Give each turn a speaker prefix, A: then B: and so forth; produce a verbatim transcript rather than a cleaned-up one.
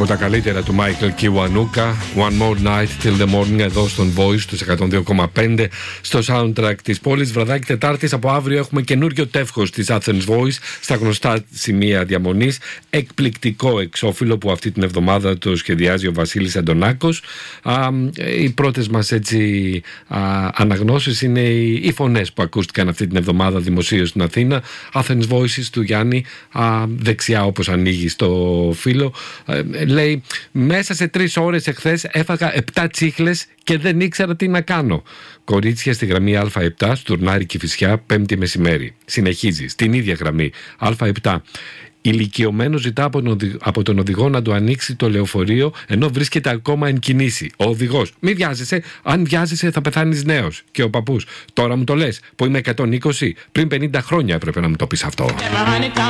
A: Από τα καλύτερα του Michael Kiwanuka, One More Night Till the Morning, εδώ στον Voice τους εκατόν δύο κόμμα πέντε, στο soundtrack της πόλης. Βραδάκι Τετάρτης, από αύριο έχουμε καινούριο τεύχος της Athens Voice στα γνωστά σημεία διαμονής. Εκπληκτικό εξώφυλλο που αυτή την εβδομάδα το σχεδιάζει ο Βασίλης Αντωνάκος. Α, οι πρώτες μας έτσι α, αναγνώσεις είναι οι, οι φωνές που ακούστηκαν αυτή την εβδομάδα δημοσίως στην Αθήνα. Athens Voices του Γιάννη, α, δεξιά όπως ανοίγει στο φύλλο. Λέει, μέσα σε τρεις ώρες εχθές έφαγα επτά τσίχλες και δεν ήξερα τι να κάνω. Κορίτσια στη γραμμή Α επτά, Στουρνάρη Κηφισιά, πέμπτη μεσημέρι. Συνεχίζει, στην ίδια γραμμή Α επτά. Ηλικιωμένο ζητά από τον, οδηγό, από τον οδηγό να του ανοίξει το λεωφορείο ενώ βρίσκεται ακόμα εν κινήσει. Ο οδηγός, μη βιάζεσαι, αν βιάζεσαι θα πεθάνεις νέος. Και ο παππούς, τώρα μου το λες που είμαι εκατόν είκοσι, πριν πενήντα χρόνια έπρεπε να μου το πεις αυτό.